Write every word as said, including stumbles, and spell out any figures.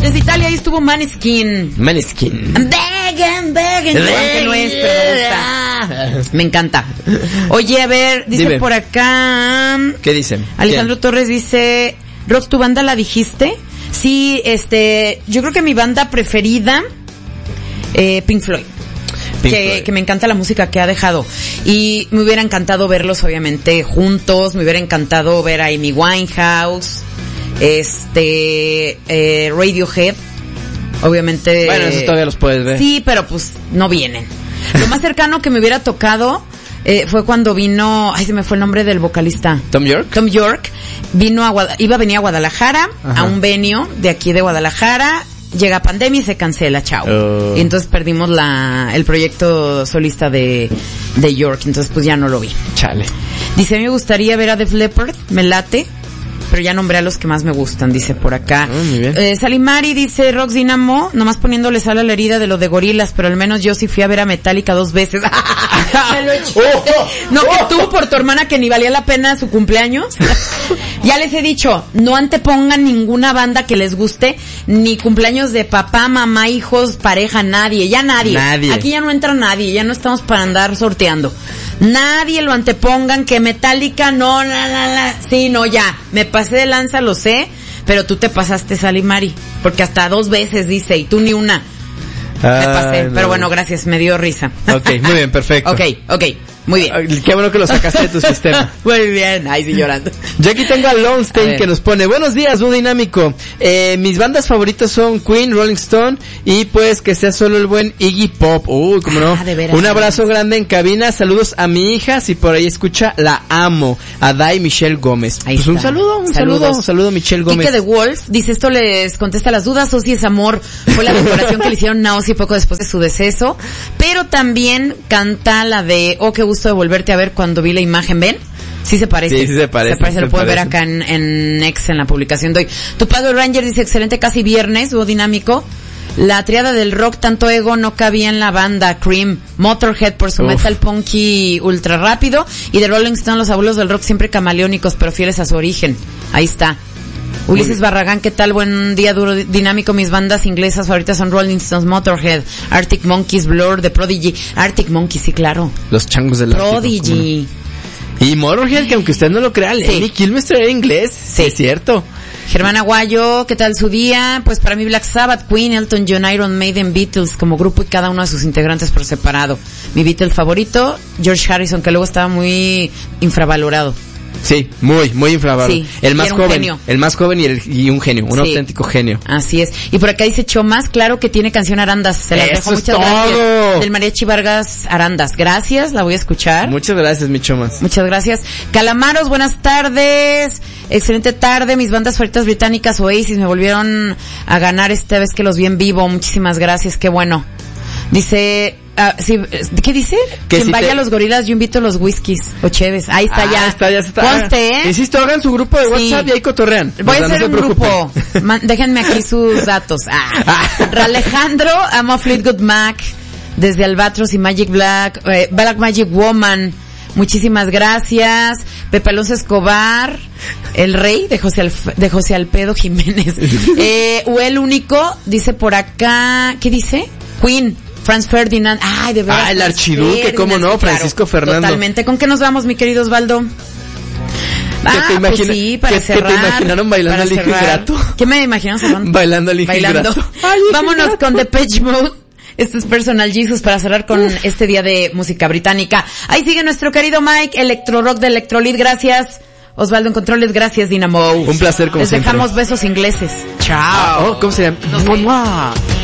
Desde Italia ahí estuvo Maneskin. Maneskin. I'm begging, begging. Aunque no es, pero me gusta. Me encanta. Oye, a ver, dice Dime. por acá. ¿Qué dicen? Alejandro ¿Quién? Torres dice, Rox, ¿tu banda la dijiste? Sí, este, yo creo que mi banda preferida, eh, Pink Floyd. Pink que, Floyd. que me encanta la música que ha dejado. Y me hubiera encantado verlos, obviamente, juntos. Me hubiera encantado ver a Amy Winehouse. Este, eh, Radiohead. Obviamente. Bueno, eso todavía los puedes ver. Sí, pero pues no vienen. Lo más cercano que me hubiera tocado eh, fue cuando vino, ay, se me fue el nombre del vocalista. Tom York. Tom York. Vino a Guada- iba a venir a Guadalajara, Ajá. a un venio de aquí de Guadalajara. Llega pandemia y se cancela, chao. Uh. Y entonces perdimos la el proyecto solista de de York, entonces pues ya no lo vi. Chale. Dice, a mí me gustaría ver a Def Leppard, me late, pero ya nombré a los que más me gustan, dice por acá. Oh, muy bien. Eh, Salimari dice, Rox Dynamo, nomás poniéndole sal a la herida de lo de Gorilas, pero al menos yo sí fui a ver a Metallica dos veces. Me lo eché. Oh, no, que tú por tu hermana que ni valía la pena su cumpleaños. Ya les he dicho, no antepongan ninguna banda que les guste, ni cumpleaños de papá, mamá, hijos, pareja, nadie, ya nadie. Nadie. Aquí ya no entra nadie, ya no estamos para andar sorteando. Nadie lo antepongan, que Metallica, no, la, la, la. Sí, no, ya, me pasé de lanza, lo sé, pero tú te pasaste, Salimari, porque hasta dos veces dice, y tú ni una. Ah, me pasé, no. Pero bueno, gracias, me dio risa. Ok, muy bien, perfecto. Ok, ok, muy bien. Qué bueno que lo sacaste de tu sistema. Muy bien, ay, sí, llorando. Yo aquí tengo a Lonstein a que nos pone, buenos días, Dúo Dinámico. Eh, mis bandas favoritas son Queen, Rolling Stone y pues que sea solo el buen Iggy Pop. Uy, cómo no. Ah, de veras. Un abrazo grande en cabina, saludos a mi hija, si por ahí escucha, la amo, a Dai Michelle Gómez. Ahí pues está. un saludo, un Saludos. saludo, un saludo a Michelle Gómez. Quique de Wolf dice, esto les contesta las dudas, Ozzy es amor, fue la decoración que le hicieron a Ozzy poco después de su deceso, pero también canta la de, oh, qué gusto de volverte a ver cuando vi la imagen, ¿ven? Sí se parece. Sí, sí se parece. Se parece, se lo pueden ver parece. acá en, en X, en la publicación de hoy. Tu Padre Ranger dice, excelente, casi viernes, dúo dinámico. La triada del rock, tanto ego, no cabía en la banda. Cream, Motorhead por su Uf. metal punky ultra rápido, y de Rolling Stone, los abuelos del rock siempre camaleónicos, pero fieles a su origen. Ahí está. Ulises Barragán, ¿qué tal? Buen día, duro dinámico. Mis bandas inglesas favoritas son Rolling Stones, Motorhead, Arctic Monkeys, Blur, The Prodigy. Arctic Monkeys, sí, claro. Los changos del Prodigy. Y Motorhead, que aunque usted no lo crea, Sí. Lenny Kilmister era inglés. Sí, Sí. es cierto. Germán Aguayo, ¿qué tal su día? Pues para mí Black Sabbath, Queen, Elton John, Iron Maiden, Beatles como grupo y cada uno de sus integrantes por separado. Mi Beatle favorito, George Harrison, que luego estaba muy infravalorado. Sí, muy, muy infravalorado. Sí, el más y era un joven, genio. el más joven y, el, y un genio, un Sí. auténtico genio. Así es. Y por acá dice Chomas, claro que tiene canción Arandas. Se las Eso dejo, es muchas todo. gracias. Del Mariachi Vargas Arandas. Gracias, la voy a escuchar. Muchas gracias, mi Chomas. Muchas gracias. Calamaros, buenas tardes. Excelente tarde. Mis bandas favoritas británicas, Oasis, me volvieron a ganar esta vez que los vi en vivo. Muchísimas gracias, qué bueno. Dice, ah, sí, ¿qué dice? Que Quien si vaya te... a los gorilas, yo invito los whiskies o cheves. Ahí está, ah, ya. está, ya está. Conste, ¿eh? Insisto, hagan su grupo de WhatsApp Sí. y ahí cotorrean. Voy O sea, a no hacer se un preocupen. grupo. Man, déjenme aquí sus datos. Ah. Alejandro, amo a Fleetwood Mac, desde Albatros y Magic Black, eh, Black Magic Woman. Muchísimas gracias. Pepe Alonso Escobar, el rey de José Alf- de José Alpedo Jiménez. eh, Uel Único, dice por acá, ¿qué dice? Queen. Franz Ferdinand. Ay, de verdad. Ah, el archiduque, cómo no, sí, Francisco claro, Fernando. Totalmente. ¿Con qué nos vamos, mi querido Osvaldo? Ah, te pues imagina- sí, para que- que te cerrar. imaginaron bailando para al hijo cerrar. ingrato. ¿Qué me imaginaron cerrando? Bailando al hijo Bailando. ingrato. Ay, hijo Vámonos ingrato. con Depeche Mode. Esto es Personal Jesus para cerrar con Uf. este día de música británica. Ahí sigue nuestro querido Mike, Electro Rock de Electrolit. Gracias. Osvaldo en Controles. Gracias, Dynamo. Un placer como Les siempre. dejamos besos ingleses. Chao. Ah, oh, ¿cómo se llama? Nos vemos. ¡Mua!